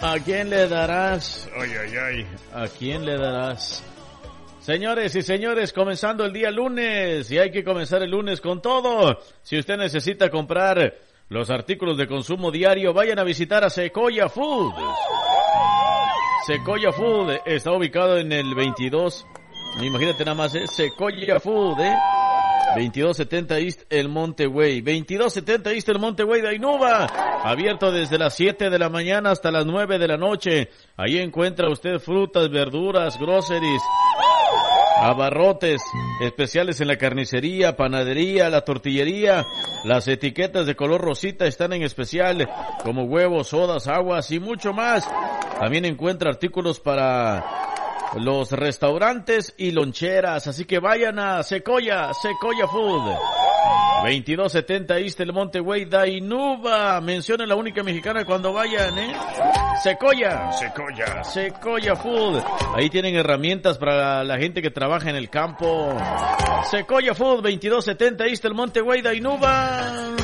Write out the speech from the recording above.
¿A quién le darás? Ay, ay, ay. ¿A quién le darás? Señores y señores, comenzando el día lunes, y hay que comenzar el lunes con todo. Si usted necesita comprar los artículos de consumo diario, vayan a visitar a Sequoia Food. Sequoia Food está ubicado en el 22, imagínate nada más, Sequoia Food, 2270 East El Monte Way, 2270 East El Monte Way de Ainuba, abierto desde las 7 de la mañana hasta las 9 de la noche. Ahí encuentra usted frutas, verduras, groceries, abarrotes especiales en la carnicería, panadería, la tortillería. Las etiquetas de color rosita están en especial, como huevos, sodas, aguas y mucho más. También encuentra artículos para los restaurantes y loncheras, así que vayan a Sequoia Food. 2270 East El Monte Way, Dainuba. Mencionen la única mexicana cuando vayan, Sequoia Food. Ahí tienen herramientas para la gente que trabaja en el campo. Sequoia Food, 2270 East El Monte Way, Dainuba.